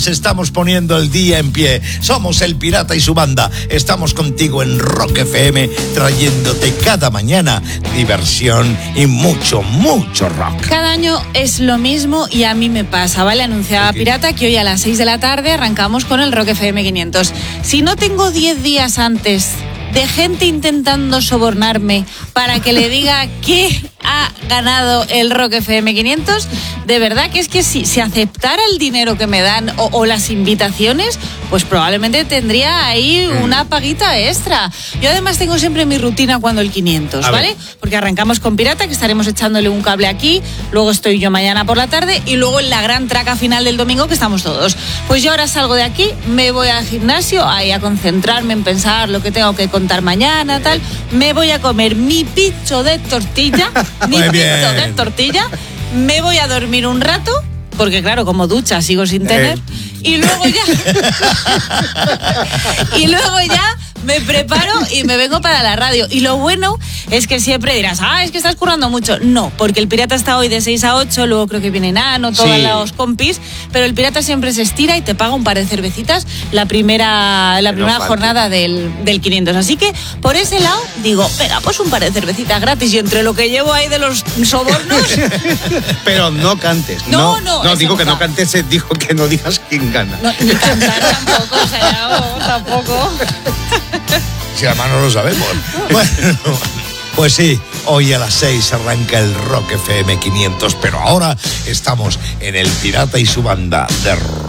Estamos poniendo el día en pie. Somos El Pirata y su banda. Estamos contigo en Rock FM, trayéndote cada mañana diversión y mucho, mucho rock. Cada año es lo mismo y a mí me pasa, ¿vale? Anunciaba Pirata que hoy a las 6 de la tarde arrancamos con el Rock FM 500. Si no tengo 10 días antes de gente intentando sobornarme para que le diga que ha ganado el Rock FM 500, de verdad que es que si aceptara el dinero que me dan o las invitaciones, pues probablemente tendría ahí una paguita extra. Yo además tengo siempre mi rutina cuando el 500, ¿vale? Porque arrancamos con Pirata, que estaremos echándole un cable aquí, luego estoy yo mañana por la tarde y luego en la gran traca final del domingo que estamos todos. Pues yo ahora salgo de aquí, me voy al gimnasio ahí a concentrarme en pensar lo que tengo que contar mañana, tal. Me voy a comer mi picho de tortilla, me voy a dormir un rato, porque claro, como ducha sigo sin tener, y luego ya me preparo y me vengo para la radio. Y lo bueno es que siempre dirás, es que estás currando mucho. No, porque el Pirata está hoy de 6 a 8, luego creo que viene Nano, todos los compis, pero el Pirata siempre se estira y te paga un par de cervecitas la primera jornada del 500. Así que por ese lado digo, venga, pues un par de cervecitas gratis, y entre lo que llevo ahí de los sobornos... Pero no cantes. No, digo que no cantes, digo que no digas quién gana. No, ni cantar tampoco, o sea, tampoco. Si además no lo sabemos. Bueno, pues sí, hoy a las 6 arranca el Rock FM 500, pero ahora estamos en El Pirata y su banda de rock.